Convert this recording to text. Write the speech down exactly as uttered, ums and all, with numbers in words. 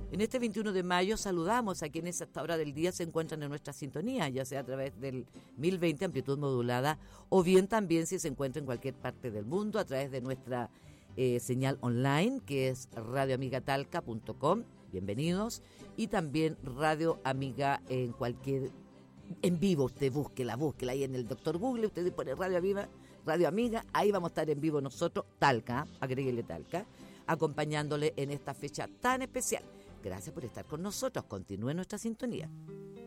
En este veintiuno de mayo saludamos a quienes a esta hora del día se encuentran en nuestra sintonía, ya sea a través del mil veinte amplitud modulada o bien también si se encuentra en cualquier parte del mundo a través de nuestra eh, señal online que es radio amiga talca punto com. Bienvenidos. Y también Radio Amiga en cualquier, en vivo, usted búsquela, búsquela ahí en el doctor Google, usted pone Radio Viva, Radio Amiga, ahí vamos a estar en vivo nosotros, Talca, agréguele Talca, acompañándole en esta fecha tan especial. Gracias por estar con nosotros, continúe nuestra sintonía.